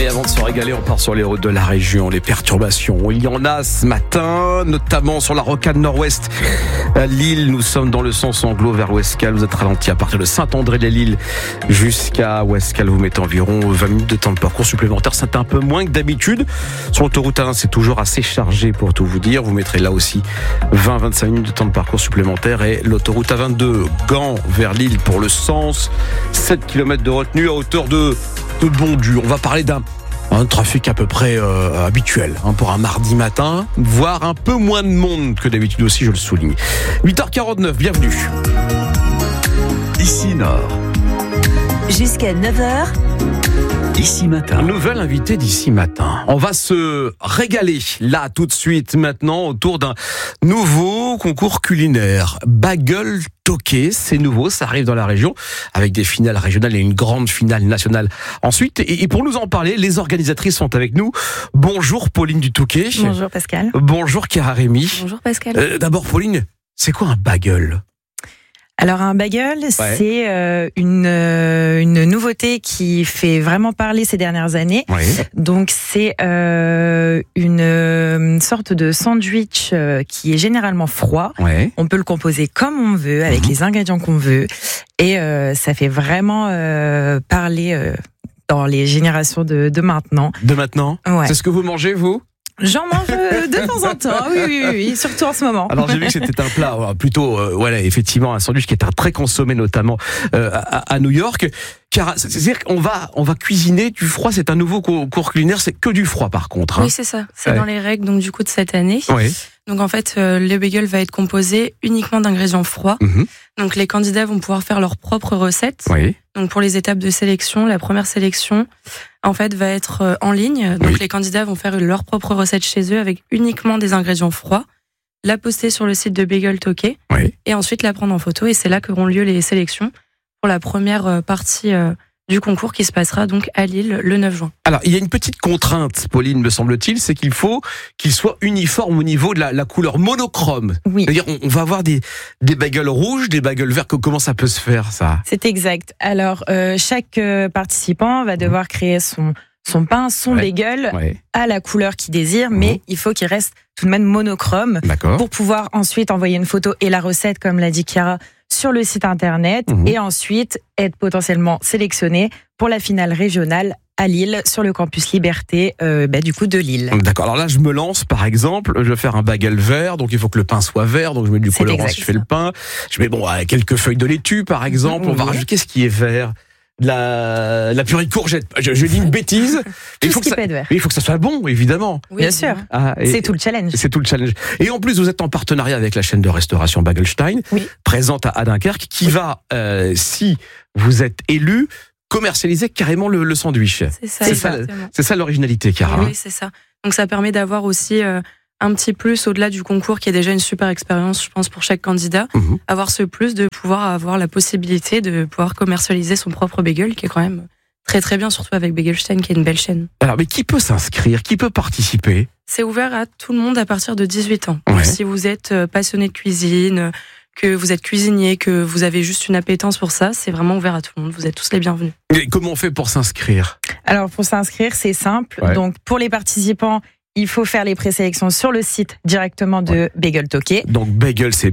avant de se régaler, on part sur les routes de la région. Les perturbations, il y en a ce matin, notamment sur la rocade nord-ouest à Lille. Nous sommes dans le sens anglo vers Ouescal. Vous êtes ralenti à partir de Saint-André-les-Lilles jusqu'à Ouescal. Vous mettez environ 20 minutes de temps de parcours supplémentaire. C'est un peu moins que d'habitude. Sur l'autoroute A1, c'est toujours assez chargé pour tout vous dire. Vous mettrez là aussi 20-25 minutes de temps de parcours supplémentaire. Et l'autoroute A22, Gand vers Lille pour le sens. 7 km de retenue à hauteur de Bondu. On va parler d'un trafic à peu près habituel pour un mardi matin, voire un peu moins de monde que d'habitude aussi, je le souligne. 8h49, bienvenue. Ici Nord. Jusqu'à 9h. D'ici matin. Nouvelle invitée d'ici matin. On va se régaler là tout de suite maintenant autour d'un nouveau concours culinaire. Bagel Toqué, c'est nouveau, ça arrive dans la région avec des finales régionales et une grande finale nationale ensuite. Et pour nous en parler, les organisatrices sont avec nous. Bonjour Pauline du Touquet. Bonjour Pascal. Bonjour Chiara Rémy. Bonjour Pascal. D'abord Pauline, c'est quoi un bagel ? Alors un bagel, c'est une nouveauté qui fait vraiment parler ces dernières années. Ouais. Donc c'est une sorte de sandwich qui est généralement froid. Ouais. On peut le composer comme on veut, avec les ingrédients qu'on veut. Et ça fait vraiment parler dans les générations de maintenant. De maintenant ? Ouais. C'est ce que vous mangez, vous ? J'en mange de temps en temps, oui, surtout en ce moment. Alors j'ai vu que c'était un plat plutôt, effectivement un sandwich qui est très consommé notamment à New York. Car c'est-à-dire qu'on va cuisiner du froid. C'est un nouveau concours culinaire, c'est que du froid par contre. Oui, c'est ça. C'est dans les règles donc du coup de cette année. Oui. Donc en fait, le bagel va être composé uniquement d'ingrédients froids. Mm-hmm. Donc les candidats vont pouvoir faire leur propre recette. Oui. Donc pour les étapes de sélection, la première sélection en fait va être en ligne. Donc les candidats vont faire leur propre recette chez eux avec uniquement des ingrédients froids, la poster sur le site de Bagel Toqué et ensuite la prendre en photo. Et c'est là qu'auront lieu les sélections pour la première partie du concours qui se passera donc à Lille le 9 juin. Alors, il y a une petite contrainte, Pauline, me semble-t-il, c'est qu'il faut qu'il soit uniforme au niveau de la couleur monochrome. Oui. C'est-à-dire, on va avoir des bagels rouges, des bagels verts. Comment ça peut se faire, ça ? C'est exact. Alors, chaque participant va devoir créer son pain, son bagel à la couleur qu'il désire, mais il faut qu'il reste tout de même monochrome. D'accord. Pour pouvoir ensuite envoyer une photo et la recette, comme l'a dit Chiara, sur le site internet et ensuite être potentiellement sélectionné pour la finale régionale à Lille, sur le campus Liberté du coup de Lille. D'accord. Alors là, je me lance, par exemple, je vais faire un bagel vert, donc il faut que le pain soit vert, donc je mets du colorant si je fais le pain. Je mets quelques feuilles de laitue, par exemple. On va rajouter, qu'est-ce qui est vert ? La purée de courgette. Je dis une bêtise. Il faut que ça soit bon, évidemment. Oui, bien sûr. C'est tout le challenge. C'est tout le challenge. Et en plus, vous êtes en partenariat avec la chaîne de restauration Bagelstein, présente à Dunkerque, qui va, si vous êtes élu, commercialiser carrément le sandwich. C'est ça l'originalité, Chiara. Oui, c'est ça. Donc ça permet d'avoir aussi un petit plus au-delà du concours qui est déjà une super expérience, je pense, pour chaque candidat. Avoir ce plus de pouvoir avoir la possibilité de pouvoir commercialiser son propre bagel, qui est quand même très très bien, surtout avec Bagelstein, qui est une belle chaîne. Alors, mais qui peut s'inscrire ? Qui peut participer ? C'est ouvert à tout le monde à partir de 18 ans. Donc, si vous êtes passionné de cuisine, que vous êtes cuisinier, que vous avez juste une appétence pour ça, c'est vraiment ouvert à tout le monde. Vous êtes tous les bienvenus. Et comment on fait pour s'inscrire ? Alors, pour s'inscrire, c'est simple. Donc, pour les participants, il faut faire les présélections sur le site directement de Bagel Toqué. Donc Bagel, c'est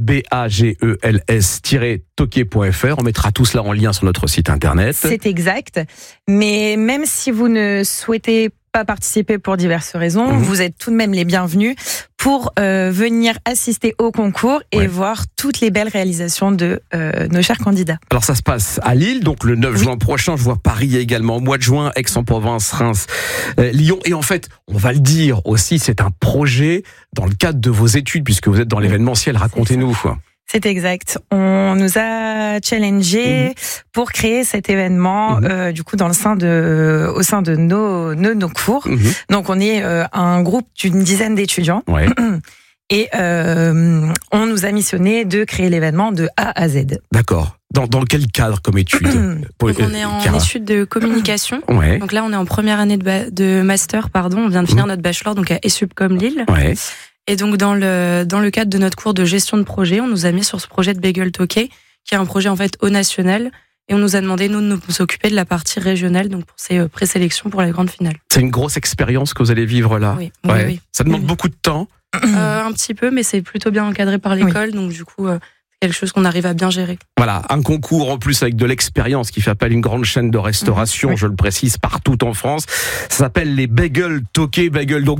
bagels-toqué.fr. On mettra tout cela en lien sur notre site internet. C'est exact. Mais même si vous ne souhaitez pas participer pour diverses raisons, vous êtes tout de même les bienvenus pour venir assister au concours et voir toutes les belles réalisations de nos chers candidats. Alors ça se passe à Lille, donc le 9 juin prochain. Je vois Paris également au mois de juin, Aix-en-Provence, Reims, Lyon. Et en fait, on va le dire aussi, c'est un projet dans le cadre de vos études, puisque vous êtes dans l'événementiel. Racontez-nous. C'est exact. On nous a challengé pour créer cet événement, du coup, au sein de nos cours. Donc, on est un groupe d'une dizaine d'étudiants. Et on nous a missionné de créer l'événement de A à Z. D'accord. Dans quel cadre comme étude Donc on est en études de communication. Donc là, on est en première année de master, On vient de finir notre bachelor donc à ESUPCOM Lille. Et donc dans le cadre de notre cours de gestion de projet, on nous a mis sur ce projet de Bagel Toqué, qui est un projet en fait au national Et on nous a demandé, nous, de nous occuper de la partie régionale, donc pour ces présélections pour la grande finale. C'est une grosse expérience que vous allez vivre là. Oui. Ça demande beaucoup de temps. Un petit peu, mais c'est plutôt bien encadré par l'école, donc du coup, c'est quelque chose qu'on arrive à bien gérer. Voilà, un concours en plus avec de l'expérience qui fait appel à une grande chaîne de restauration, je le précise, partout en France. Ça s'appelle les Bagels Tokay, Bagel donc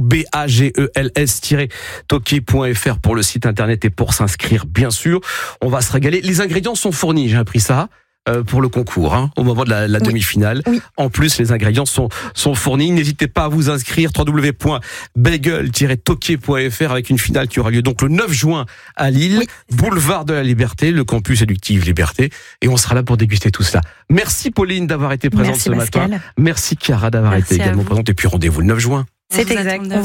BAGELS-Tokay.fr pour le site internet et pour s'inscrire bien sûr. On va se régaler. Les ingrédients sont fournis, j'ai appris ça. Pour le concours, au moment de la demi-finale. Oui. En plus, les ingrédients sont fournis. N'hésitez pas à vous inscrire, www.bagel-tokay.fr avec une finale qui aura lieu donc le 9 juin à Lille, boulevard de la Liberté, le campus éducatif Liberté. Et on sera là pour déguster tout cela. Merci Pauline d'avoir été présente ce matin. Merci Chiara d'avoir été également présente. Et puis rendez-vous le 9 juin. C'est exact.